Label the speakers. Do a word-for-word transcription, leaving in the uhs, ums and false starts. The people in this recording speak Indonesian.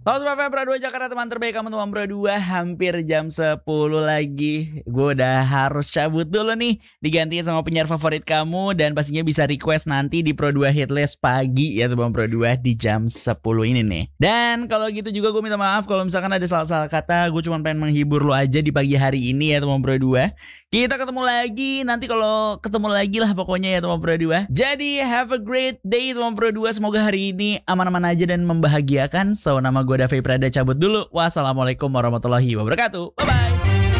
Speaker 1: Halo Sobat Pro dua Jakarta, teman terbaik kamu teman Pro dua. Hampir jam sepuluh lagi. Gue udah harus cabut dulu nih. Digantiin sama penyiar favorit kamu. Dan pastinya bisa request nanti di Pro dua Hitlist pagi ya teman Pro dua di jam sepuluh ini nih. Dan kalau gitu juga gue minta maaf kalau misalkan ada salah-salah kata. Gue cuma pengen menghibur lo aja di pagi hari ini ya teman Pro dua. Kita ketemu lagi nanti kalau ketemu lagi lah pokoknya ya teman Pro dua. Jadi have a great day teman Pro dua. Semoga hari ini aman-aman aja dan membahagiakan. So nama gue Davi Prada cabut dulu. Wassalamualaikum warahmatullahi wabarakatuh. Bye bye.